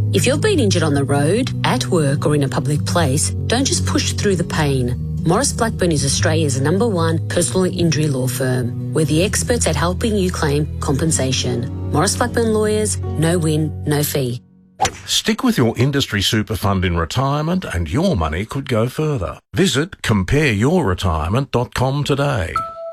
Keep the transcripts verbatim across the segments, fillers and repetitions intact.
If you've been injured on the road, at work or in a public place, don't just push through the pain. Maurice Blackburn is Australia's number one personal injury law firm. We're the experts at helping you claim compensation. Maurice Blackburn Lawyers, no win, no fee. Stick with your industry super fund in retirement and your money could go further. Visit compare your retirement dot com today.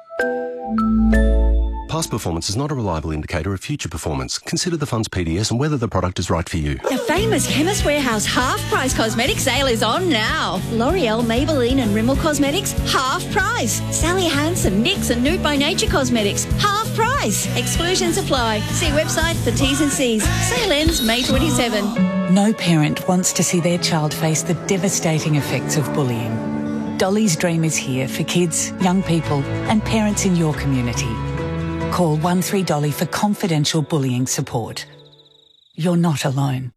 Past performance is not a reliable indicator of future performance. Consider the fund's P D S and whether the product is right for you. The famous Chemist Warehouse half-price cosmetic sale is on now. L'Oreal, Maybelline and Rimmel Cosmetics, half price. Sally Hansen, N Y X and Nude by Nature Cosmetics, half price. Exclusions apply. See website for T's and C's. Sale ends May twenty-seventh. No parent wants to see their child face the devastating effects of bullying. Dolly's Dream is here for kids, young people and parents in your community. Call one three dolly for confidential bullying support. You're not alone.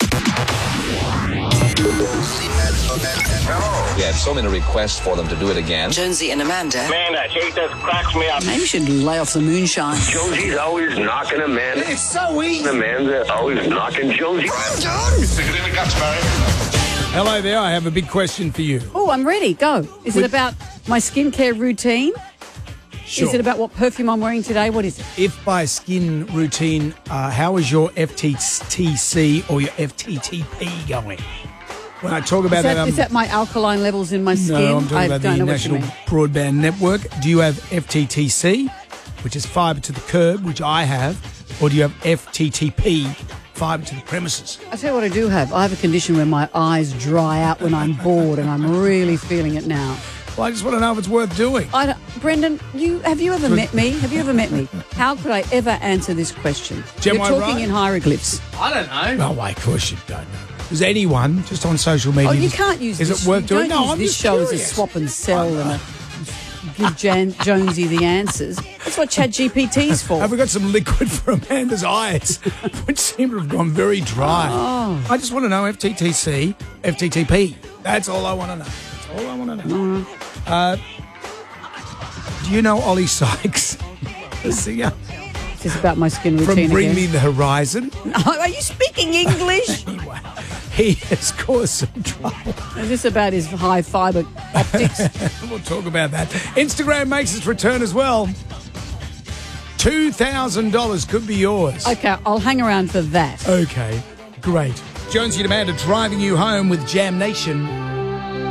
We had so many requests for them to do it again. Jonesy and Amanda. Man, that shit just cracks me up. Maybe you should lay off the moonshine. Jonesy's always knocking Amanda. It's so easy. Amanda always knocking Jonesy. I'm done. Stick it in the guts, Barry. Hello there, I have a big question for you. Oh, I'm ready. Go. Is With- it about my skincare routine? Sure. Is it about what perfume I'm wearing today? What is it? If by skin routine, uh, how is your F T T C or your F T T P going? When I talk about Is that, that, um, is that my alkaline levels in my skin? no, I'm talking I about don't the know what you National mean. Broadband Network. Do you have F T T C, which is fibre to the curb, which I have, or do you have F T T P, fibre to the premises? I tell you what I do have. I have a condition where my eyes dry out when I'm bored, and I'm really feeling it now. Well, I just want to know if it's worth doing. I don't, Brendan, you have you ever met me? Have you ever met me? How could I ever answer this question? Gem, You're I talking right? in hieroglyphs. I don't know. Oh, wait, of course you don't know. Does anyone, just on social media... Oh, you can't use Is this. it worth you doing? Don't No, use I'm this just show as a curious. swap and sell and a, give Jan, Jonesy the answers. That's what Chat G P T's for. Have we got some liquid for Amanda's eyes, which seem to have gone very dry? Oh. I just want to know F T T C, F T T P. That's all I want to know. That's all I want to know. Mm. Uh, do you know Ollie Sykes, the singer? Is this about my skin From routine Bring again? Me the Horizon? Are you speaking English? He has caused some trouble. Is this about his high fibre optics? We'll talk about that. Instagram makes its return as well. two thousand dollars could be yours. Okay, I'll hang around for that. Okay, great. Jonesy and Amanda driving you home with Jam Nation.